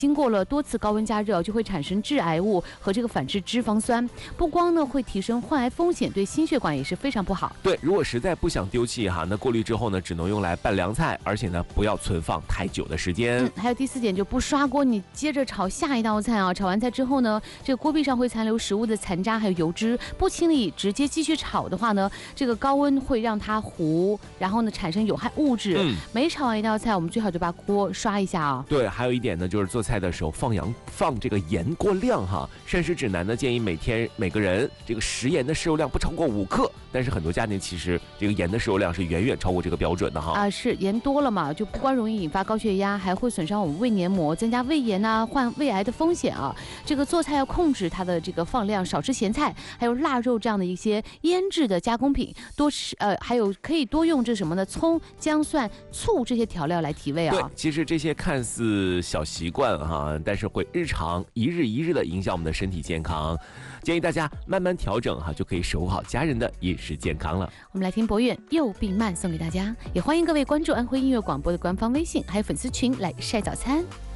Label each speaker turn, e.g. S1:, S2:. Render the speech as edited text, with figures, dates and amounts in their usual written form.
S1: 经过了多次高温加热，就会产生致癌物和这个反式脂肪酸，不光呢会提升患癌风险，对心血管也是非常不好。
S2: 对，如果实在不想丢弃哈，那过滤之后呢，只能用来拌凉菜，而且呢不要存放太久的时间。
S1: 还有第4点，就不刷锅，你接着炒下一道菜啊。炒完菜之后呢，这个锅壁上会残留食物的残渣还有油脂，不清理直接继续炒的话呢，这个高温会让它糊，然后呢产生有害物质。每炒完一道菜，我们最好就把锅刷一下啊。
S2: 对，还有一点呢，就是做菜的时候放这个盐过量哈。膳食指南呢建议每个人这个食盐的摄入量不超过5克，但是很多家庭其实这个盐的摄入量是远远超过这个标准的哈。
S1: 是盐多了嘛，就不光容易引发高血压，还会损伤我们胃黏膜，增加胃炎啊、患胃癌的风险啊。这个做菜要控制它的这个放量，少吃咸菜，还有腊肉这样的一些腌制的加工品，多吃还有可以多用这什么呢？葱、姜、蒜、醋这些调料来提味啊。
S2: 对，其实这些看似小习惯哈，但是会一日一日的影响我们的身体健康。建议大家慢慢调整哈，就可以守护好家人的饮食健康了。
S1: 我们来听博远右并慢送给大家，也欢迎各位关注安徽音乐广播的官方微信，还有粉丝群来晒早餐。